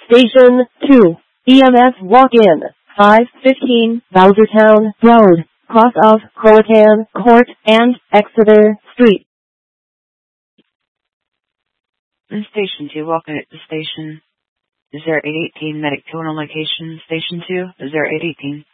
Station 2, EMS walk-in, 515 Bowsertown Road, cross of Croatan Court and Exeter Street. Station 2, welcome at the station. 0818 Medic 2 on location. Station 2, 0818.